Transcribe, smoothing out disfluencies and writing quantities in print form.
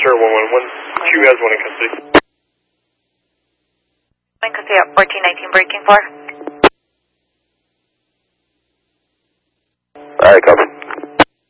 Sure, 111. You guys want in custody? In custody at 1419 breaking 4. Alright, copy.